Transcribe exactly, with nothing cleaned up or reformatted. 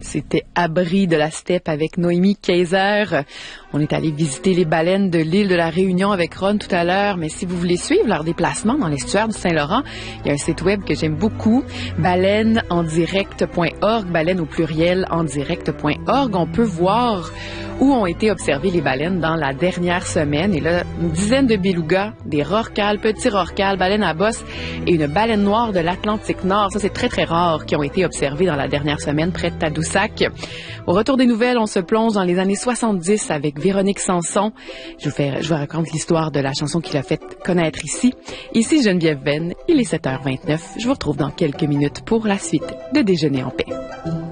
C'était Abri de la steppe avec Noémie Kayser. On est allé visiter les baleines de l'île de la Réunion avec Ron tout à l'heure, mais si vous voulez suivre leur déplacement dans l'estuaire du Saint-Laurent, il y a un site web que j'aime beaucoup, baleine en direct point org, baleine au pluriel en direct point org. On peut voir où ont été observées les baleines dans la dernière semaine. Et là, une dizaine de belugas, des rorquals, petits rorquals, baleines à bosse et une baleine noire de l'Atlantique Nord. Ça, c'est très, très rare qui ont été observées dans la dernière semaine près de Tadoussac. Au retour des nouvelles, on se plonge dans les années soixante-dix avec Véronique Sanson. Je vous, fais, je vous raconte l'histoire de la chanson qui l'a fait connaître ici. Ici Geneviève Venn, il est sept heures vingt-neuf. Je vous retrouve dans quelques minutes pour la suite de Déjeuner en paix.